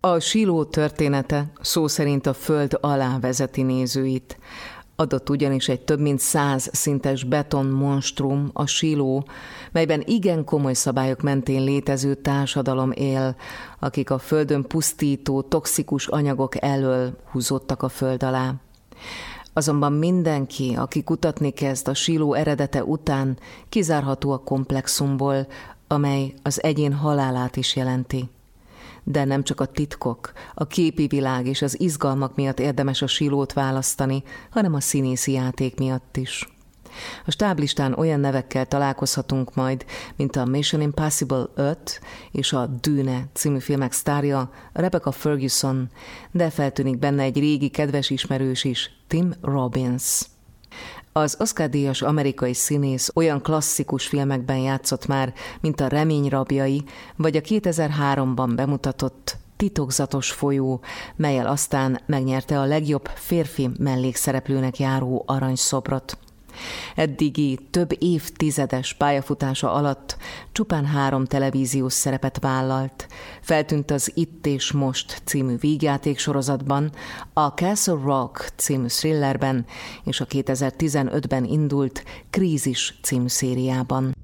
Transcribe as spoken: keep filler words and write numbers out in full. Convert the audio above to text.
A siló története szó szerint a föld alá vezeti nézőit. Adott ugyanis egy több mint száz szintes beton monstrum, a siló, melyben igen komoly szabályok mentén létező társadalom él, akik a földön pusztító, toxikus anyagok elől húzódtak a föld alá. Azonban mindenki, aki kutatni kezd a siló eredete után, kizárható a komplexumból, amely az egyén halálát is jelenti. De nem csak a titkok, a képi világ és az izgalmak miatt érdemes a silót választani, hanem a színészi játék miatt is. A stáblistán olyan nevekkel találkozhatunk majd, mint a Mission Impossible öt és a Dune című filmek sztárja, Rebecca Ferguson, de feltűnik benne egy régi kedves ismerős is, Tim Robbins. Az Oscar-díjas amerikai színész olyan klasszikus filmekben játszott már, mint a Remény rabjai, vagy a kétezer-háromban bemutatott Titokzatos folyó, mellyel aztán megnyerte a legjobb férfi mellékszereplőnek járó aranyszobrot. Eddigi több évtizedes pályafutása alatt csupán három televíziós szerepet vállalt. Feltűnt az Itt és Most című vígjátéksorozatban, a Castle Rock című thrillerben és a kétezer-tizenötben indult Krízis című szériában.